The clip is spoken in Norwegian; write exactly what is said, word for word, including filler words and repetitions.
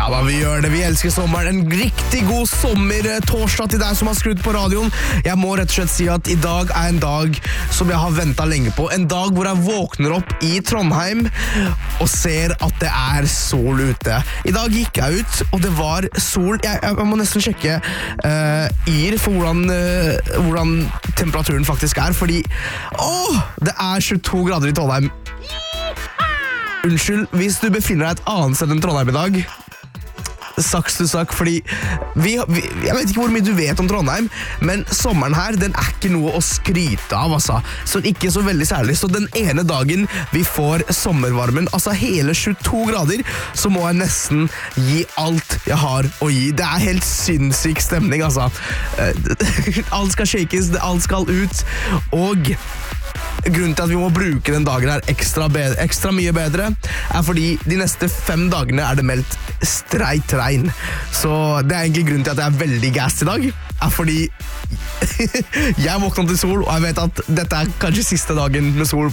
Ja, da vi gjør det. Vi elsker sommeren. En riktig god sommer-torsdag til deg som har skrudd på radioen. Jeg må rett og slett si at i dag er en dag som jeg har ventet lenge på. En dag hvor jeg våkner opp i Trondheim og ser at det er sol ute. I dag gikk jeg ut, og det var sol. Jeg, jeg må nesten sjekke uh, yr for hvordan, uh, hvordan temperaturen faktisk er, fordi åh, det er tjueto grader i Trondheim. Unnskyld, hvis du befinner deg et annet sted enn Trondheim i dag, saks til sak, fordi vi, vi, jeg vet ikke hvor mye du vet om Trondheim, men sommeren her, den er ikke noe å skryte av, altså. Så ikke så veldig særlig. Så den ene dagen vi får sommervarmen, altså hele tjueto grader, så må jeg nesten gi alt jeg har å gi. Det er helt sinnssyk stemning, altså. Alt skal shakes, alt skal ut, og grunnen til at vi må bruke den dagen her ekstra, bedre, ekstra mye bedre, er fordi de neste fem dagene er det meldt streit regn. Så det er egentlig grunnen til at jeg er veldig gassed i dag, er fordi jeg våknet til sol, og jeg vet at dette er kanskje siste dagen med sol